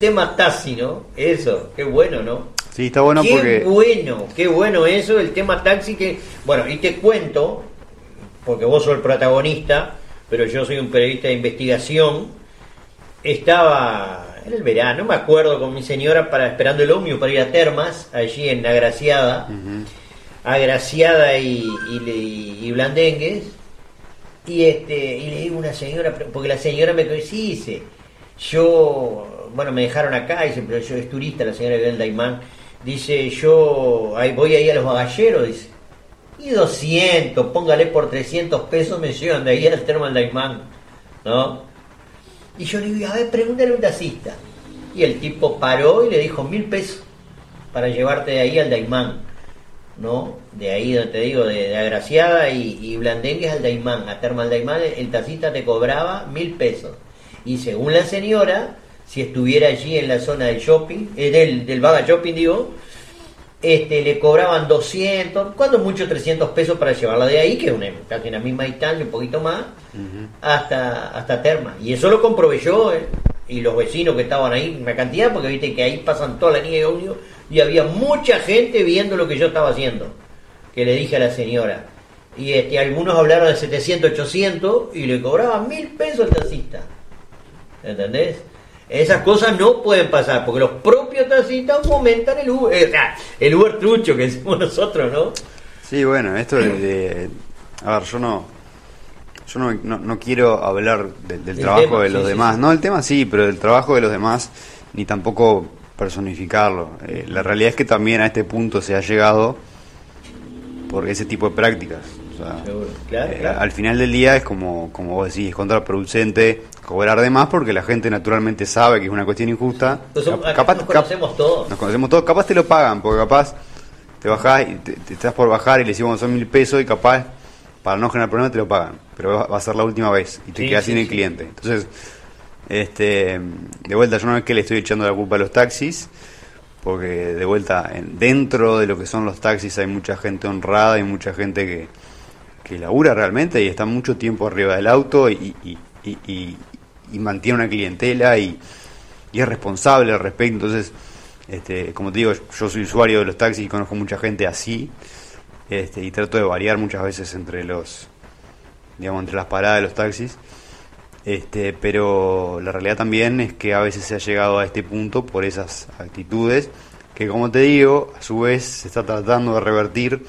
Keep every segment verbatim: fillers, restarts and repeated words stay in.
tema taxi, ¿no? Eso, qué bueno, ¿no? Sí, está bueno qué porque... Qué bueno, qué bueno eso, el tema taxi que... Bueno, y te cuento, porque vos sos el protagonista, pero yo soy un periodista de investigación. Estaba en el verano, me acuerdo, con mi señora para esperando el ómnibus para ir a Termas, allí en Agraciada, uh-huh. Agraciada y, y, y Blandengues, y este y le digo a una señora, porque la señora me dice, sí, dice, yo, bueno, me dejaron acá, dice, pero yo es turista, la señora Ibel Daimán, dice, yo ahí voy ahí a los bagalleros, dice, y doscientos, póngale por trescientos pesos, me llevan de ahí al Termal Daimán, ¿no? Y yo le digo, a ver, pregúntale a un taxista. Y el tipo paró y le dijo, mil pesos para llevarte de ahí al Daimán, ¿no? De ahí donde te digo, de, de Agraciada y, y Blandengues al Daimán, a Termal Daimán, el taxista te cobraba mil pesos. Y según la señora, si estuviera allí en la zona del shopping, eh, del, del Vaga Shopping, digo, este, le cobraban doscientos, cuando mucho trescientos pesos para llevarla de ahí, que es una, casi en la misma distancia, un poquito más, uh-huh. hasta, hasta Terma. Y eso lo comprobé yo, eh, y los vecinos que estaban ahí, una cantidad, porque viste que ahí pasan toda la línea de ómnibus, y había mucha gente viendo lo que yo estaba haciendo, que le dije a la señora. Y este, algunos hablaron de setecientos, ochocientos, y le cobraban mil pesos al taxista. ¿Entendés? Esas cosas no pueden pasar, porque los propios taxistas fomentan el Uber, o sea, el Uber trucho que decimos nosotros, ¿no? Sí, bueno, esto de, de a ver, yo no yo no, no, no quiero hablar de, del el trabajo tema, de los sí, demás, sí, no, el tema sí, pero del trabajo de los demás, ni tampoco personificarlo. Eh, la realidad es que también a este punto se ha llegado por ese tipo de prácticas. O sea, claro, eh, claro. Al final del día es como, como vos decís, es contraproducente cobrar de más porque la gente naturalmente sabe que es una cuestión injusta. Entonces, Cap- capaz, nos conocemos cap- todos. Nos conocemos todos, capaz te lo pagan, porque capaz te bajás y te, te estás por bajar y le decimos son mil pesos y capaz, para no generar problemas, te lo pagan. Pero va a ser la última vez y te sí, quedas sí, sin el sí. cliente. Entonces, este de vuelta, yo no es que le estoy echando la culpa a los taxis, porque de vuelta, en, dentro de lo que son los taxis hay mucha gente honrada y mucha gente que, que labura realmente y está mucho tiempo arriba del auto y, y, y, y, y mantiene una clientela y, y es responsable al respecto. Entonces, este, como te digo, yo soy usuario de los taxis y conozco mucha gente así, este, y trato de variar muchas veces entre los, digamos, entre las paradas de los taxis. Este, pero la realidad también es que a veces se ha llegado a este punto por esas actitudes que, como te digo, a su vez se está tratando de revertir,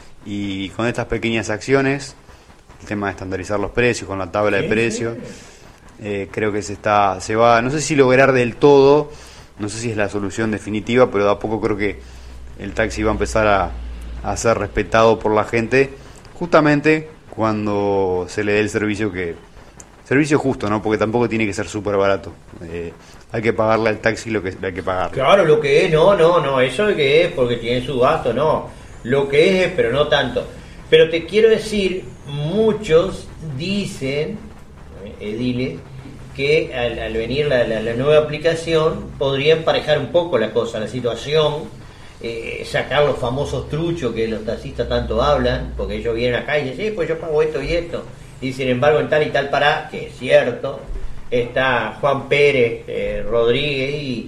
y con estas pequeñas acciones, el tema de estandarizar los precios con la tabla de precios, eh, creo que se está se va, no sé si lograr del todo, no sé si es la solución definitiva, pero de a poco creo que el taxi va a empezar a, a ser respetado por la gente, justamente cuando se le dé el servicio que servicio justo, ¿no? Porque tampoco tiene que ser súper barato. Eh, hay que pagarle al taxi lo que hay que pagar. Claro, lo que es, no, no, no, eso es que es porque tiene su gasto, no. Lo que es, pero no tanto. Pero te quiero decir, muchos dicen, eh, ediles, que al, al venir la, la, la nueva aplicación podría emparejar un poco la cosa, la situación, eh, sacar los famosos truchos que los taxistas tanto hablan, porque ellos vienen acá y dicen, sí, pues yo pago esto y esto. Y sin embargo en tal y tal pará, que es cierto, está Juan Pérez eh, Rodríguez y,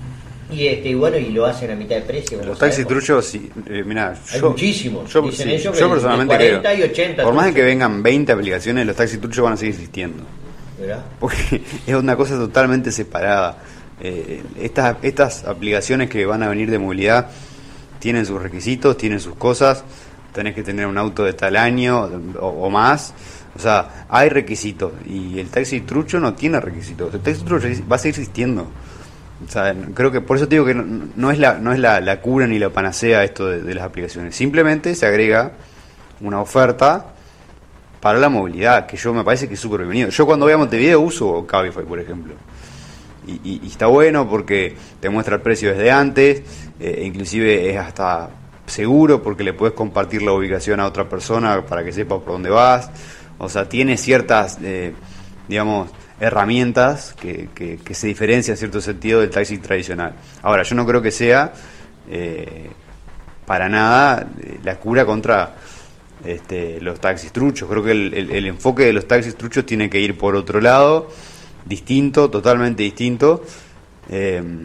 y este y bueno, y lo hacen a mitad de precio. Los taxis truchos, sí, eh, mirá, hay yo, muchísimos. Yo, dicen sí, ellos yo que personalmente cuarenta creo, y ochenta por más de truchos. que vengan veinte aplicaciones, los taxis truchos van a seguir existiendo. ¿Verdad? Porque es una cosa totalmente separada. Eh, estas, estas aplicaciones que van a venir de movilidad tienen sus requisitos, tienen sus cosas, tenés que tener un auto de tal año o, o más. O sea, hay requisitos y el taxi trucho no tiene requisitos. El taxi trucho va a seguir existiendo. O sea, creo que por eso te digo que no, no es la no es la, la cura ni la panacea esto de, de las aplicaciones. Simplemente se agrega una oferta para la movilidad, que yo me parece que es súper bienvenido. Yo cuando voy a Montevideo uso Cabify, por ejemplo. Y, y, y está bueno porque te muestra el precio desde antes, eh, inclusive es hasta seguro porque le puedes compartir la ubicación a otra persona para que sepa por dónde vas. O sea, tiene ciertas, eh, digamos, herramientas que, que, que se diferencian en cierto sentido del taxi tradicional. Ahora, yo no creo que sea eh, para nada eh, la cura contra este, los taxis truchos. Creo que el, el, el enfoque de los taxis truchos tiene que ir por otro lado, distinto, totalmente distinto, Eh,